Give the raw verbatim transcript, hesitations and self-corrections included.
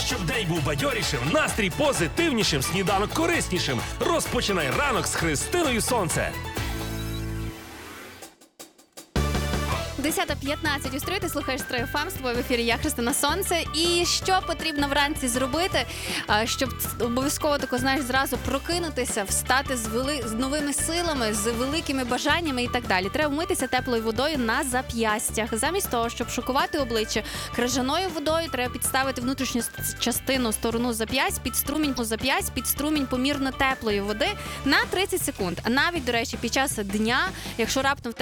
Щоб день був бадьорішим, настрій позитивнішим, сніданок кориснішим. Розпочинай ранок з Христиною Сонце. десята п'ятнадцять у стрій, ти слухаєш Стрій еф ем, з тобою в ефірі я, Христина Сонце. І що потрібно вранці зробити, щоб обов'язково тако, знаєш, зразу прокинутися, встати з, вели... з новими силами, з великими бажаннями і так далі. Треба вмитися теплою водою на зап'ястях. Замість того, щоб шокувати обличчя крижаною водою, треба підставити внутрішню частину, сторону зап'ясть, під струмінь по зап'ясть, під струмінь помірно теплої води на тридцять секунд. А навіть, до речі, під час дня, якщо раптом в